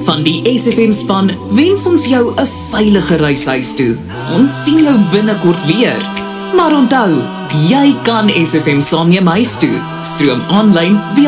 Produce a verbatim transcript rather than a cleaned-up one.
Van die S F M span wens ons jou 'n veilige reis huis toe. Ons sien jou binnekort weer. Maar onthou, jy kan S F M saam neem huis toe. Stroom aanlyn via